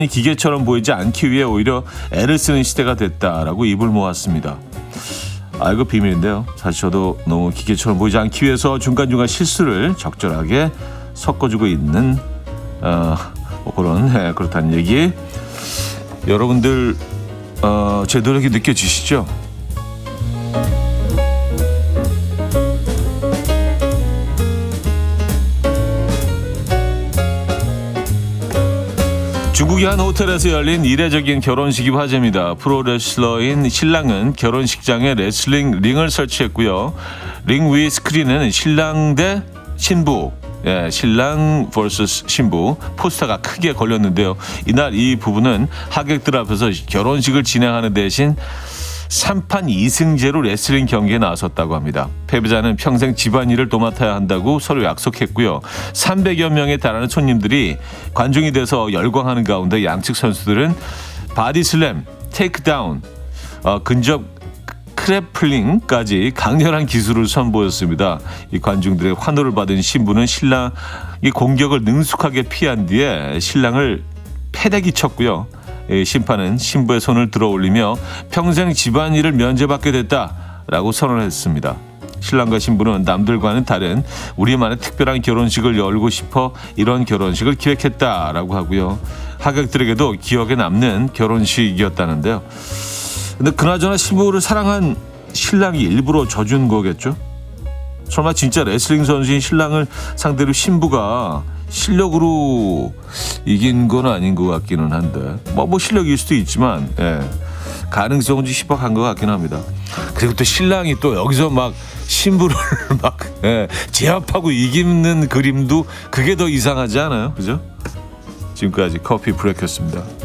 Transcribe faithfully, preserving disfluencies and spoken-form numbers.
기계처럼 보이지 않기 위해 오히려 애를 쓰는 시대가 됐다라고 입을 모았습니다. 아, 이거 비밀인데요. 사실 저도 너무 기계처럼 보이지 않기 위해서 중간중간 실수를 적절하게 섞어주고 있는 어, 뭐 그런 네, 그렇다는 얘기. 여러분들 어, 제 노력이 느껴지시죠? 중국의 한 호텔에서 열린 이례적인 결혼식이 화제입니다. 프로레슬러인 신랑은 결혼식장에 레슬링 링을 설치했고요. 링 위 스크린에는 신랑 대 신부, 예, 신랑 vs 신부 포스터가 크게 걸렸는데요. 이날 이 부부는 하객들 앞에서 결혼식을 진행하는 대신 삼 판 이 승제로 레슬링 경기에 나섰다고 합니다. 패배자는 평생 집안일을 도맡아야 한다고 서로 약속했고요. 삼백여 명에 달하는 손님들이 관중이 돼서 열광하는 가운데 양측 선수들은 바디슬램, 테이크다운, 어, 근접 크래플링까지 강렬한 기술을 선보였습니다. 이 관중들의 환호를 받은 신부는 신랑이 공격을 능숙하게 피한 뒤에 신랑을 패대기 쳤고요. 심판은 신부의 손을 들어 올리며 평생 집안일을 면제받게 됐다라고 선언했습니다. 신랑과 신부는 남들과는 다른 우리만의 특별한 결혼식을 열고 싶어 이런 결혼식을 기획했다라고 하고요. 하객들에게도 기억에 남는 결혼식이었다는데요. 근데 그나저나 신부를 사랑한 신랑이 일부러 져준 거겠죠? 설마 진짜 레슬링 선수인 신랑을 상대로 신부가 실력으로 이긴 건 아닌 것 같기는 한데 뭐, 뭐 실력일 수도 있지만 예, 가능성은 좀 희박한 것 같긴 합니다. 그리고 또 신랑이 또 여기서 막 신부를 막 예, 제압하고 이기는 그림도 그게 더 이상하지 않아요? 그죠? 지금까지 커피 브레이크였습니다.